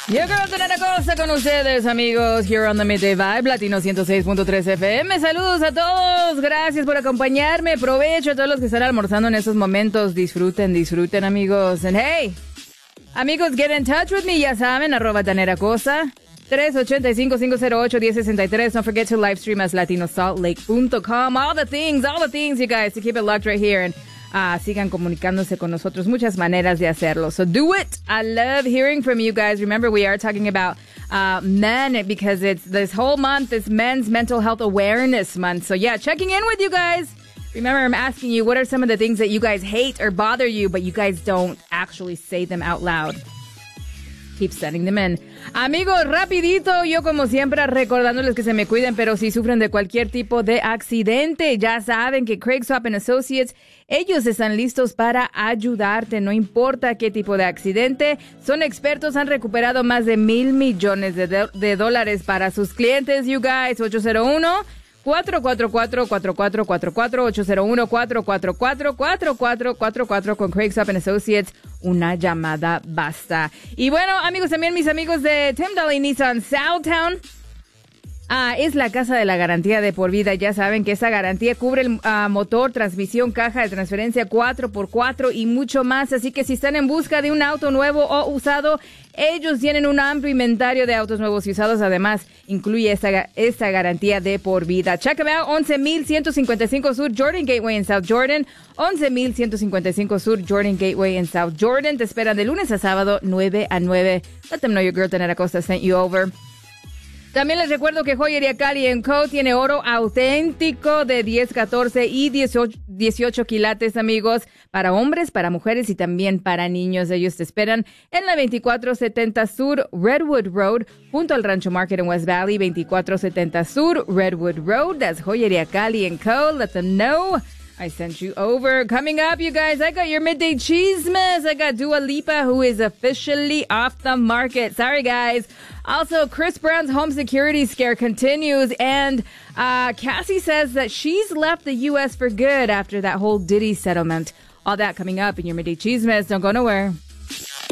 Yo quiero tener una cosa con ustedes, amigos, here on the Midday Vibe, Latino 106.3 FM. Saludos a todos, gracias por acompañarme. Provecho a todos los que están almorzando en estos momentos. Disfruten, amigos. And hey, amigos, get in touch with me, ya saben, @taneracosa. 385-508-1063. Don't forget to live stream us latinosaltlake.com. All the things, you guys, to keep it locked right here. And sigan comunicándose con nosotros. Muchas maneras de hacerlo. So do it. I love hearing from you guys. Remember, we are talking about men because it's this whole month is Men's Mental Health Awareness Month. So yeah, checking in with you guys. Remember, I'm asking you, what are some of the things that you guys hate or bother you, but you guys don't actually say them out loud? Keep sending them in. Amigos, rapidito, yo como siempre recordándoles que se me cuiden, pero si sufren de cualquier tipo de accidente, ya saben que Craig Swap & Associates, ellos están listos para ayudarte, no importa qué tipo de accidente. Son expertos, han recuperado más de $1,000 millones de dólares para sus clientes, you guys. 801-444-4444, 801-444-4444 con Craig Swap & Associates. Una llamada basta. Y bueno, amigos, también mis amigos de Tim Daly Nissan Southtown. Es la casa de la garantía de por vida. Ya saben que esa garantía cubre el motor, transmisión, caja de transferencia 4x4 y mucho más. Así que si están en busca de un auto nuevo o usado, ellos tienen un amplio inventario de autos nuevos y usados. Además, incluye esta garantía de por vida. Check them out. 11,155 Sur Jordan Gateway en South Jordan. 11,155 Sur Jordan Gateway en South Jordan. Te esperan de lunes a sábado, 9 a 9. Let them know your girl Tanera Costa sent you over. También les recuerdo que Joyería Cali & Co. tiene oro auténtico de 10, 14 y 18 quilates, amigos, para hombres, para mujeres y también para niños. Ellos te esperan en la 2470 Sur Redwood Road, junto al Rancho Market en West Valley. 2470 Sur Redwood Road. That's Joyería Cali & Co. Let them know I sent you over. Coming up, you guys, I got your midday chismes. I got Dua Lipa, who is officially off the market. Sorry, guys. Also, Chris Brown's home security scare continues, and Cassie says that she's left the U.S. for good after that whole Diddy settlement. All that coming up in your midday chismes. Don't go nowhere.